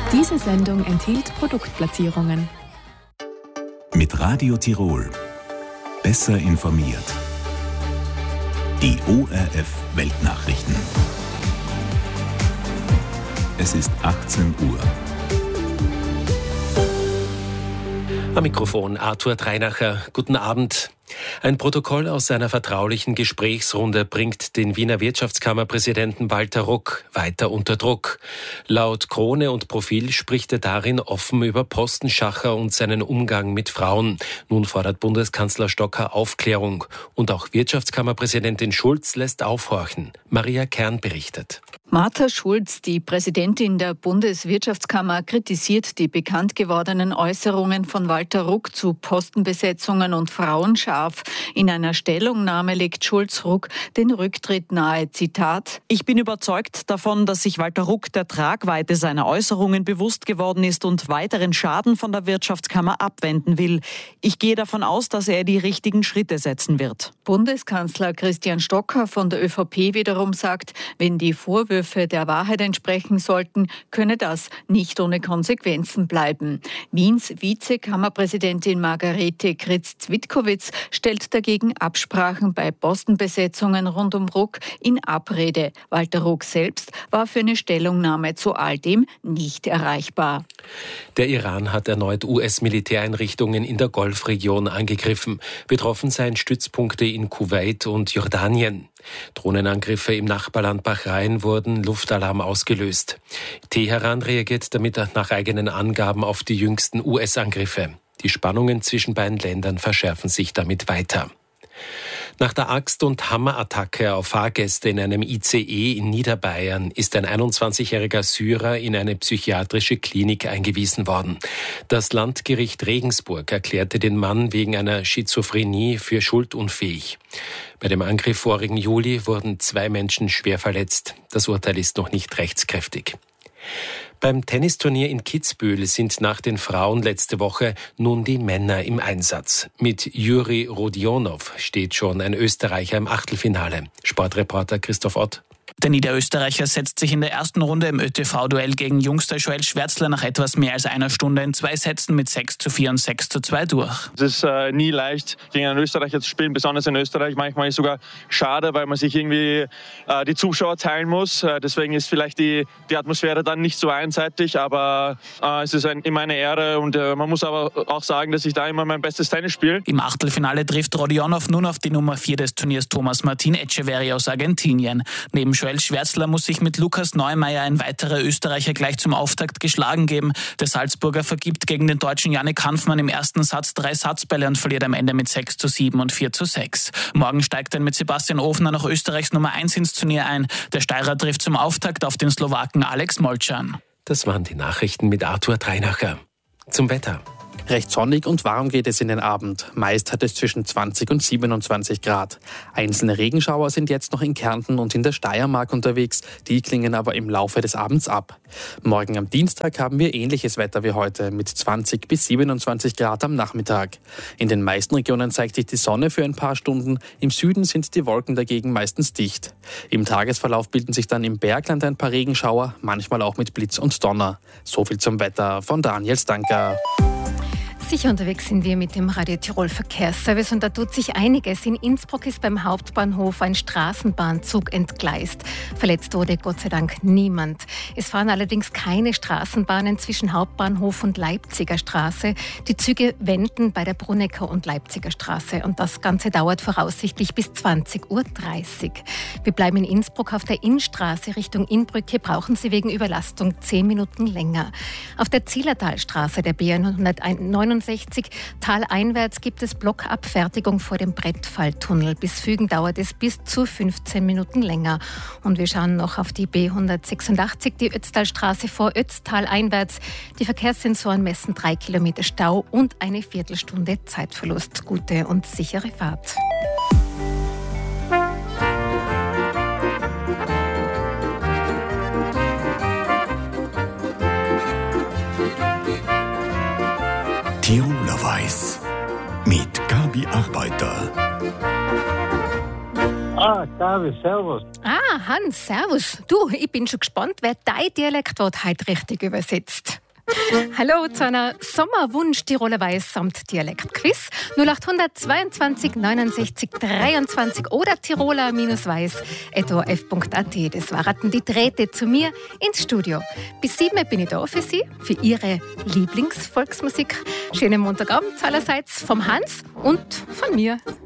Diese Sendung enthielt Produktplatzierungen. Mit Radio Tirol. Besser informiert. Die ORF Weltnachrichten. Es ist 18 Uhr. Am Mikrofon Arthur Dreinacher. Guten Abend. Ein Protokoll aus einer vertraulichen Gesprächsrunde bringt den Wiener Wirtschaftskammerpräsidenten Walter Ruck weiter unter Druck. Laut Krone und Profil spricht er darin offen über Postenschacher und seinen Umgang mit Frauen. Nun fordert Bundeskanzler Stocker Aufklärung. Und auch Wirtschaftskammerpräsidentin Schulz lässt aufhorchen. Maria Kern berichtet. Martha Schulz, die Präsidentin der Bundeswirtschaftskammer, kritisiert die bekannt gewordenen Äußerungen von Walter Ruck zu Postenbesetzungen und Frauen scharf. In einer Stellungnahme legt Schulz Ruck den Rücktritt nahe. Zitat: Ich bin überzeugt davon, dass sich Walter Ruck der Tragweite seiner Äußerungen bewusst geworden ist und weiteren Schaden von der Wirtschaftskammer abwenden will. Ich gehe davon aus, dass er die richtigen Schritte setzen wird. Bundeskanzler Christian Stocker von der ÖVP wiederum sagt, wenn die Vorwürfe der Wahrheit entsprechen sollten, könne das nicht ohne Konsequenzen bleiben. Wiens Vizekammerpräsidentin Margarete Kritz-Zwitkowitz stellt dagegen Absprachen bei Postenbesetzungen rund um Ruck in Abrede. Walter Ruck selbst war für eine Stellungnahme zu all dem nicht erreichbar. Der Iran hat erneut US-Militäreinrichtungen in der Golfregion angegriffen. Betroffen seien Stützpunkte in Kuwait und Jordanien. Drohnenangriffe im Nachbarland Bahrain wurden Luftalarm ausgelöst. Teheran reagiert damit nach eigenen Angaben auf die jüngsten US-Angriffe. Die Spannungen zwischen beiden Ländern verschärfen sich damit weiter. Nach der Axt- und Hammerattacke auf Fahrgäste in einem ICE in Niederbayern ist ein 21-jähriger Syrer in eine psychiatrische Klinik eingewiesen worden. Das Landgericht Regensburg erklärte den Mann wegen einer Schizophrenie für schuldunfähig. Bei dem Angriff vorigen Juli wurden 2 Menschen schwer verletzt. Das Urteil ist noch nicht rechtskräftig. Beim Tennisturnier in Kitzbühel sind nach den Frauen letzte Woche nun die Männer im Einsatz. Mit Juri Rodionov steht schon ein Österreicher im Achtelfinale. Sportreporter Christoph Ott. Der Niederösterreicher setzt sich in der ersten Runde im ÖTV-Duell gegen Jungster Joel Schwärzler nach etwas mehr als einer Stunde in 2 Sätzen mit 6:4 und 6:2 durch. Es ist nie leicht, gegen einen Österreicher zu spielen, besonders in Österreich. Manchmal ist es sogar schade, weil man sich irgendwie die Zuschauer teilen muss. Deswegen ist vielleicht die Atmosphäre dann nicht so einseitig, aber es ist immer eine Ehre und man muss aber auch sagen, dass ich da immer mein bestes Tennis spiele. Im Achtelfinale trifft Rodionov nun auf die Nummer 4 des Turniers Thomas Martin Echeverri aus Argentinien. Neben Joel Schwärzler muss sich mit Lukas Neumeier ein weiterer Österreicher gleich zum Auftakt geschlagen geben. Der Salzburger vergibt gegen den Deutschen Jannik Hanfmann im ersten Satz 3 Satzbälle und verliert am Ende mit 6:7 und 4:6. Morgen steigt er mit Sebastian Ofner noch Österreichs Nummer 1 ins Turnier ein. Der Steirer trifft zum Auftakt auf den Slowaken Alex Molcan. Das waren die Nachrichten mit Arthur Dreinacher. Zum Wetter. Recht sonnig und warm geht es in den Abend. Meist hat es zwischen 20 und 27 Grad. Einzelne Regenschauer sind jetzt noch in Kärnten und in der Steiermark unterwegs. Die klingen aber im Laufe des Abends ab. Morgen am Dienstag haben wir ähnliches Wetter wie heute mit 20 bis 27 Grad am Nachmittag. In den meisten Regionen zeigt sich die Sonne für ein paar Stunden. Im Süden sind die Wolken dagegen meistens dicht. Im Tagesverlauf bilden sich dann im Bergland ein paar Regenschauer, manchmal auch mit Blitz und Donner. So viel zum Wetter von Daniel Stanker. Sicher unterwegs sind wir mit dem Radio Tirol Verkehrsservice und da tut sich einiges. In Innsbruck ist beim Hauptbahnhof ein Straßenbahnzug entgleist. Verletzt wurde Gott sei Dank niemand. Es fahren allerdings keine Straßenbahnen zwischen Hauptbahnhof und Leipziger Straße. Die Züge wenden bei der Brunecker und Leipziger Straße und das Ganze dauert voraussichtlich bis 20:30 Uhr. Wir bleiben in Innsbruck. Auf der Innstraße Richtung Innbrücke brauchen Sie wegen Überlastung 10 Minuten länger. Auf der Zillertalstraße der B169 taleinwärts gibt es Blockabfertigung vor dem Brettfalltunnel. Bis Fügen dauert es bis zu 15 Minuten länger. Und wir schauen noch auf die B186, die Ötztalstraße vor Ötztal einwärts. Die Verkehrssensoren messen 3 Kilometer Stau und eine Viertelstunde Zeitverlust. Gute und sichere Fahrt. Tiroler Weiß mit Gabi Arbeiter. David, servus. Hans, servus. Du, ich bin schon gespannt, wer dein Dialektwort heute richtig übersetzt. Hallo zu einer Sommerwunsch-Tiroler Weiß samt Dialektquiz 0822 69 23 oder tiroler-weiß@orf.at. Das waren die Drähte zu mir ins Studio. Bis 7 bin ich da für Sie, für Ihre Lieblingsvolksmusik. Schönen Montagabend allerseits vom Hans und von mir.